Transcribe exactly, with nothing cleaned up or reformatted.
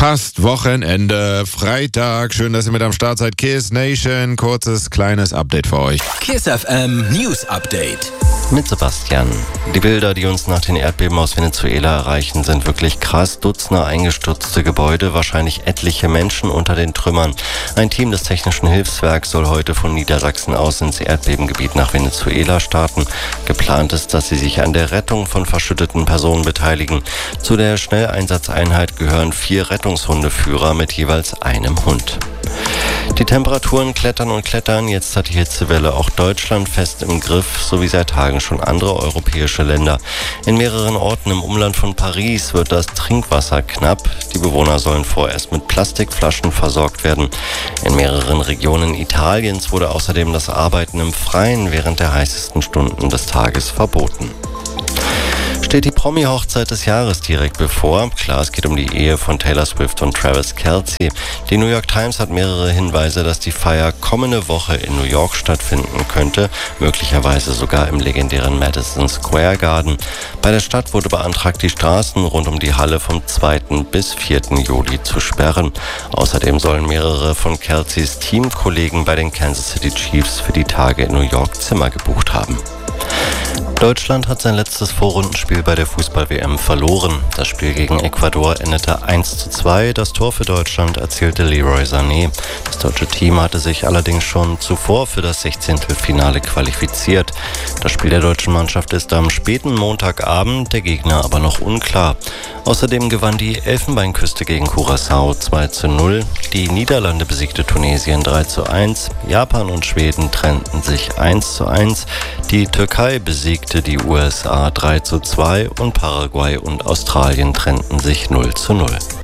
Fast Wochenende, Freitag. Schön, dass ihr mit am Start seid. Kiss Nation, kurzes, kleines Update für euch. Kiss F M News Update. Mit Sebastian. Die Bilder, die uns nach den Erdbeben aus Venezuela erreichen, sind wirklich krass. Dutzende eingestürzte Gebäude, wahrscheinlich etliche Menschen unter den Trümmern. Ein Team des Technischen Hilfswerks soll heute von Niedersachsen aus ins Erdbebengebiet nach Venezuela starten. Geplant ist, dass sie sich an der Rettung von verschütteten Personen beteiligen. Zu der Schnelleinsatzeinheit gehören vier Rettungshundeführer mit jeweils einem Hund. Die Temperaturen klettern und klettern. Jetzt hat die Hitzewelle auch Deutschland fest im Griff, sowie seit Tagen schon andere europäische Länder. In mehreren Orten im Umland von Paris wird das Trinkwasser knapp. Die Bewohner sollen vorerst mit Plastikflaschen versorgt werden. In mehreren Regionen Italiens wurde außerdem das Arbeiten im Freien während der heißesten Stunden des Tages verboten. Steht die Promi-Hochzeit des Jahres direkt bevor. Klar, es geht um die Ehe von Taylor Swift und Travis Kelce. Die New York Times hat mehrere Hinweise, dass die Feier kommende Woche in New York stattfinden könnte, möglicherweise sogar im legendären Madison Square Garden. Bei der Stadt wurde beantragt, die Straßen rund um die Halle vom zweiten bis vierten Juli zu sperren. Außerdem sollen mehrere von Kelces Teamkollegen bei den Kansas City Chiefs für die Tage in New York Zimmer gebucht haben. Deutschland hat sein letztes Vorrundenspiel bei der Fußball-W M verloren. Das Spiel gegen Ecuador endete eins zu zwei. Das Tor für Deutschland erzielte Leroy Sané. Das deutsche Team hatte sich allerdings schon zuvor für das Sechzehntelfinale qualifiziert. Das Spiel der deutschen Mannschaft ist am späten Montagabend, der Gegner aber noch unklar. Außerdem gewann die Elfenbeinküste gegen Curaçao zwei zu null. Die Niederlande besiegte Tunesien drei zu eins. Japan und Schweden trennten sich eins zu eins. Die Türkei besiegte die U S A drei zu zwei und Paraguay und Australien trennten sich null zu null.